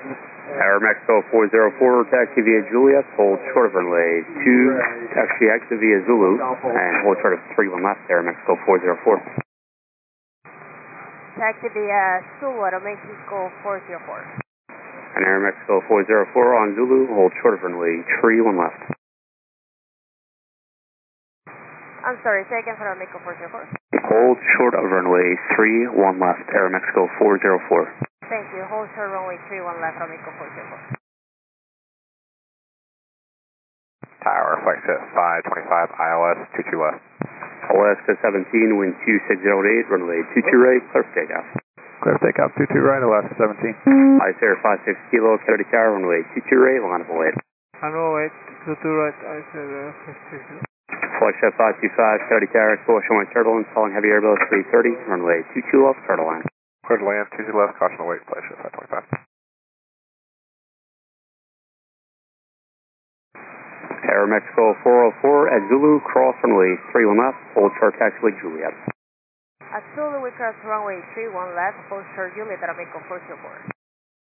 Air Mexico 404, taxi via Juliet, hold short of runway 2, taxi exit via Zulu, and hold short of 31 left, Air Mexico 404. Taxi via Zulu, Aeromexico 404. And Air Mexico 404 on Zulu, hold short of runway 31 left. I'm sorry, say again for Aeromexico 404. Hold short of runway 31 left, Air Mexico 404. Thank you, hold short runway 31 left, Aeromexico 404. Tower, flagship 525, ILS 22 left. Alaska 17, wind 2608, runway 22 right, clear for takeoff. Clear for takeoff 22 right, Alaska 17. Ice Air 56 kilo, Kennedy Tower, runway 22 right, line of await. Runway 22 right, Ice Air 56. Flagship 525, Kennedy Tower, caution white turbulence, calling heavy airbus 330, runway 22 left, turtle line. Clear to land, 22 left, caution await, flagship 525. Air Mexico 404 at Zulu, cross runway 31 left, hold short taxiway Juliet. At Zulu, we cross runway 31 left, hold short Juliet, Aeromexico 404.